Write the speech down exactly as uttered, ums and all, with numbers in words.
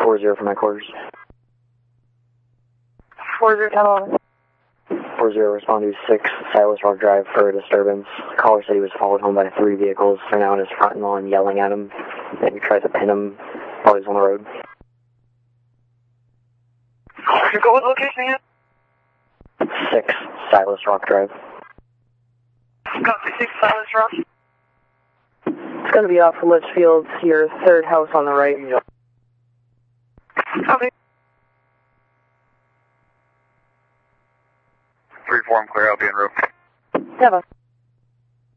four zero for my quarters. four zero, ten eleven. four zero, respond to six, Silas Rock Drive for a disturbance. Caller said he was followed home by three vehicles. They're now in his front lawn yelling at him. And he tries to pin him while he's on the road. You go with location again? six, Silas Rock Drive. Copy, six, Silas Rock. It's going to be off from Litchfield, your third house on the right. Copy. three four, I'm clear, I'll be en route. Never.